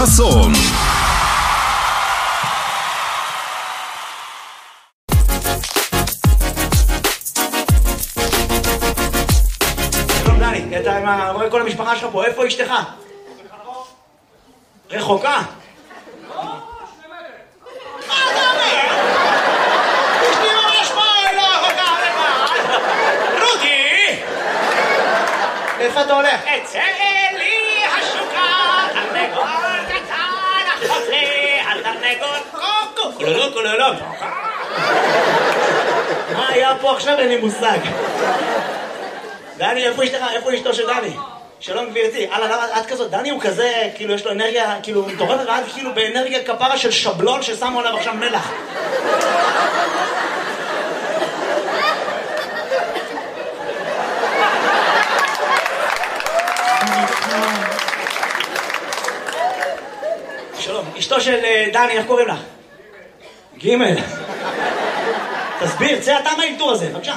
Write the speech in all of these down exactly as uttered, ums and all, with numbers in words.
חסון. שלום דני, אתה רואה כל המשפחה שלך פה, איפה אשתך? רחוקה? מה אתה אומר? אשתי ממש פה, לא רחוקה, רחוקה. רודי! איפה אתה הולך? אצא לי השוקה, תרנגול קטן, החוזר על תרנגול קוקו, כולולו כולולו. מה היה פה עכשיו? אין לי מושג. דני, איפה אשתך? איפה אשתו של דני? שלום גבירתי, הלאה, למה את כזאת? דני הוא כזה, כאילו יש לו אנרגיה, כאילו מתעורר ועד כאילו באנרגיה כפרה של שבלון ששמו עליו עכשיו מלח. שלום, אשתו של דני, איך קוראים לך? גימל. תסביר, צא אתה מהאלתור הזה, בבקשה.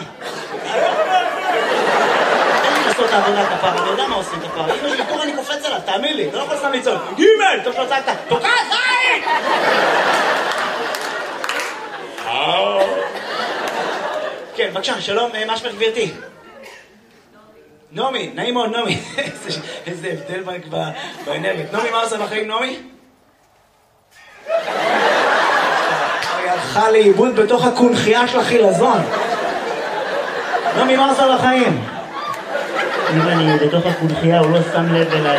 לעשות את העבודה כפרה, אני יודע מה עושים כפרה. אם יש לי קור אני קופץ עליו, תאמין לי, אתה לא יכול סתם ליצול. גימל! טוב שלא צעקת, תוקע זין! כן, בבקשה, שלום, מה שמך גבירתי? נעמי, נעים מאוד נעמי. איזה הבדל באנרגיות. נעמי, מה עושה בחיים נעמי? היא הלכה לאיבוד בתוך הקונחייה של החילזון. נעמי, מה עושה בחיים? אם אני בתוך הקונחייה, הוא לא שם לב אליי.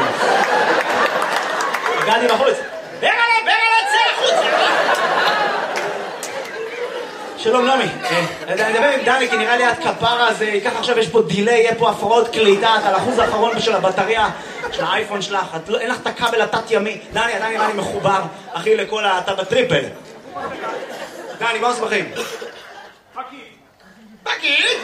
הגעתי בחוץ. ברלה, ברלה, צא החוצה! שלום נעמי. אני מדבר עם דני, כי נראה לי את כפרה הזה, ככה עכשיו יש פה דילי, יהיה פה הפרעות קליטה, אתה על אחוז האחרון של הבטריה של האייפון שלך, אין לך את הכבל התת ימי. דני, דני, דני מחובר, אחי, לכל ה... אתה בטריפל. דני, מה עושה בחיים? פקיד. פקיד?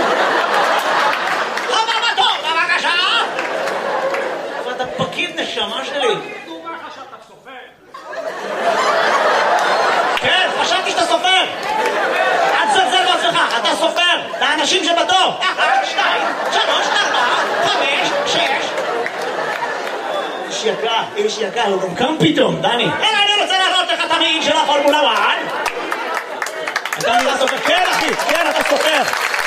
חבר בטור, בבקשה! אבל אתה פקיד נשמה שלי. דומה לך שאתה סופר. כן, חשבתי שאתה סופר. אל תזלזל בעצמך, אתה סופר. את האנשים שבתור. אחת, שתיים, שלוש, ארבע, חמש, שש. איש יקר, איש יקר, הוא גם קם פתאום, דני. אלא אני רוצה להראות לך את המעיל של הפורמולה אחת. אתה נראה סופר. כן, אחי, כן, אתה סופר.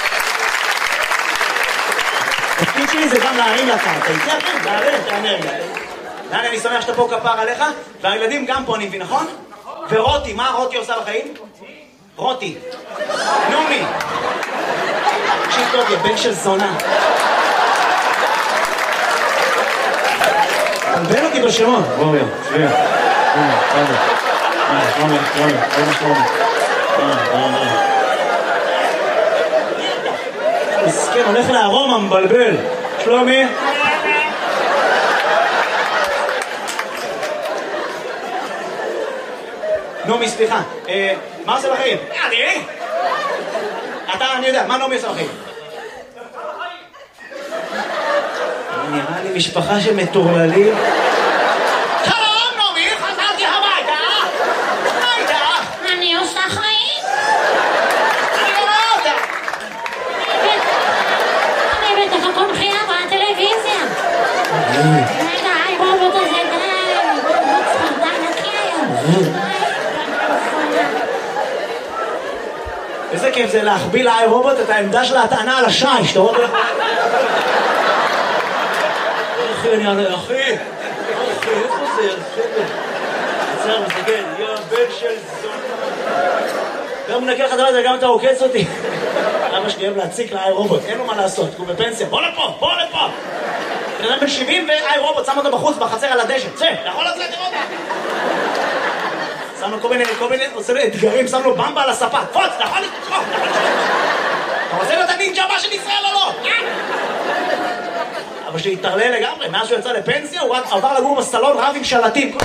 התפקיד שלי זה גם להרים לקרקע, איתי אחי, להרים את האנרגיה. דני, אני שמח שאתה פה כפר עליך, והילדים גם פה אני מבין, נכון? ורותי, מה רותי עושה בחיים? רותי. נעמי. תקשיב טוב, יא בן של זונה. תלבן אותי בשמות. בואו, שביע. הנה, תודה. הנה, שלומי, שלומי, שלומי, שלומי. מסכן, הולך לארומה, מבלבל. שלומי? נעמי, סליחה, מה עושה בחיים? אני? אתה, אני יודע, מה נעמי עושה בחיים? נראה לי משפחה שמטורללים. שלום, נעמי, חזרתי הביתה. מה איתך? אני עושה חיים. אני לא רואה אותה. אני בתוך הקונחייה בטלוויזיה. רגע, היי רובוט הזה, די, רובוט ספרדן נקי היום. איזה כיף זה להחביא לאי רובוט את העמדה של ההטענה על השיש, אתה רואה? אחי, אני ענה, אחי, אחי, איפה זה? עצר, מסתכל, יא בן של זונה. גם מנקה לך דבר הזה, גם אתה עוקץ אותי. אבא שלי אוהב להציק לאי רובוט, אין לו מה לעשות, הוא בפנסיה, בוא לפה, בוא לפה. בן אדם בן שבעים ואי רובוט, שם אותו בחוץ, בחצר על הדשא, צא, אתה יכול לצאת לראות? שם לו כל מיני, כל מיני, עושה לו אתגרים, שם לו במבה על הספה, פוץ, אתה יכול לתקוף, אתה רוצה להיות הנינג'ה הבא של ישראל או לא? אבא שלי התערלל לגמרי, מאז שהוא יצא לפנסיה, הוא עבר לגור בסלון רב עם שלטים.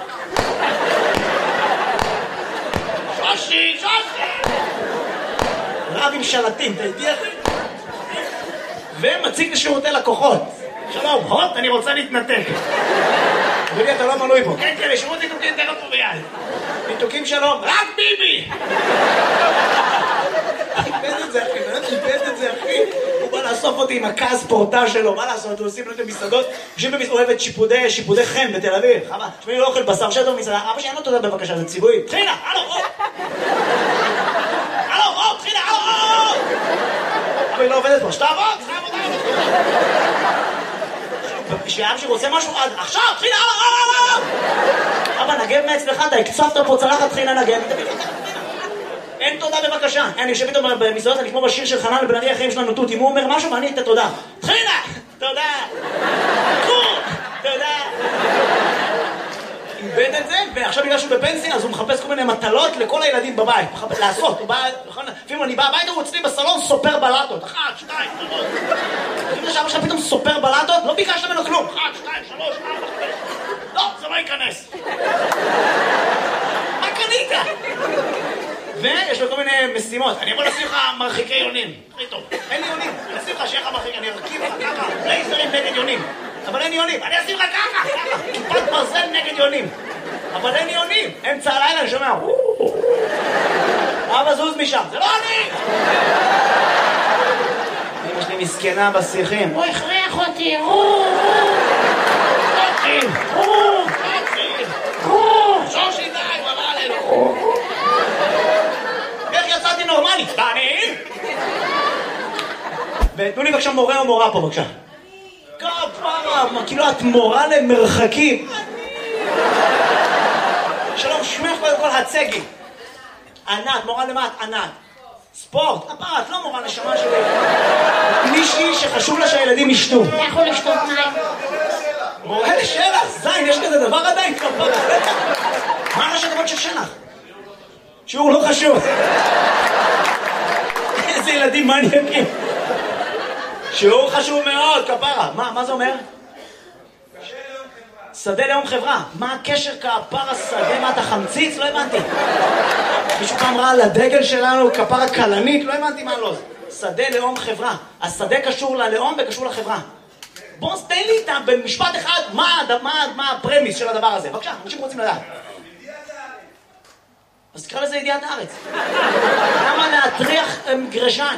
שושי, שושי! רב עם שלטים, אתה איתי אחי? ומציג לשירותי לקוחות. שלום, הוט, אני רוצה להתנתק. אדוני, אתה לא מנוי פה. כן, כן, לשירות ניתוקים, תראה פה ביד. ניתוקים שלום, רק ביבי! איבד את זה, אחי, באמת איבד את זה, אחי. הוא בא לאסוף אותי עם הכעס פורטה שלו, מה לעשות? הוא עושים לו את המסעדות, יושבים במסעדת שיפודי, שיפודי חן בתל אביב. חבל, תשמעי, לא אוכל בשר שטר במסעדה, אבא שאין לו תודה בבקשה, זה ציווי. טחינה, הלו, או! הלו, או, טחינה, הלו, או! אבא היא לא עובדת פה, שתעבוד, שתעבוד, כשאבא שרוצה משהו, עכשיו, טחינה, הלו, או! אבא, נגב מאצלך, אתה הקצפת פה צלחת טחינה נגב, אין תודה בבקשה. אני יושב איתו במסעדות, אני כמו בשיר של חנן לבן ארי, החיים שלנו תות. אם הוא אומר משהו, ואני את התודה. טחינה! תודה! קור! תודה! איבד את זה, ועכשיו בגלל שהוא בפנסיה, אז הוא מחפש כל מיני מטלות לכל הילדים בבית. לעשות, הוא בא... לפעמים אני בא הביתה, הוא אצלי בסלון סופר בלטות. אחת, שתיים, שלוש. לפעמים שאבא שלך פתאום סופר בלטות, לא ביקשת ממנו כלום. אחת, שתיים, שלוש, ארבע, חמש. לא, זה לא ייכנס. מה קנית? ויש לו כל מיני משימות. אני יכול לשים לך מרחיקי יונים. הכי טוב. אין לי יונים. אני אשים לך שיהיה לך מרחיק, אני ארכיב לך ככה. לייזרים נגד יונים. אבל אין יונים. אני אשים לך ככה, ככה. כיפת ברזל נגד יונים. אבל אין יונים. אמצע הלילה אני שומע. אבא זוז משם. זה לא אני! אמא שלי מסכנה בשיחים. הוא הכריח אותי. שושי די, הוא אמר עלינו. איך יצאתי נורמלי? ואני? ותנו לי בבקשה מורה או מורה פה בבקשה. כפרה, כאילו את מורה למרחקים. שלום, שמך קודם כל הצגי. ענת, מורה למה את? ענת. ספורט, כפרה, את לא מורה נשמה שלי. מישהי שחשוב לה שהילדים ישתו. אתה יכול לשתות מים. מורה לשלח, זין, יש כזה דבר עדיין כפרה. מה ראשי תיבות של שלח? שיעור לא חשוב. איזה ילדים מעניינים. שיעור חשוב מאוד, כפרה. מה, מה זה אומר? שדה לאום חברה. מה הקשר כפרה שדה? מה אתה חמציץ? לא הבנתי. מישהו פעם ראה על הדגל שלנו כפרה קלנית? לא הבנתי מה לא. שדה לאום חברה. השדה קשור ללאום וקשור לחברה. בוא תן לי איתה במשפט אחד מה, מה, מה הפרמיס של הדבר הזה. בבקשה, אנשים רוצים לדעת. אז תקרא לזה ידיעת הארץ. למה להטריח גרשן?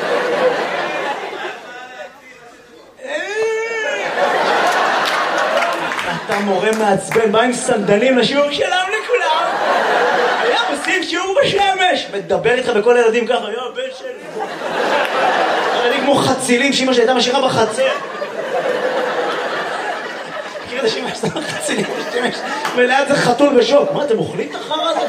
אתה מורה מעצבן, בא עם סנדלים לשיעור שלם לכולם. היה עושים שיעור בשמש. מדבר איתך בכל הילדים ככה, יו, בן שלי. ילדים כמו חצילים שאמא שהייתה משאירה בחצר. מכיר את השמש, זה חצילים בשמש. וליד זה חתול בשוק. מה, אתם אוכלים את החרא הזה?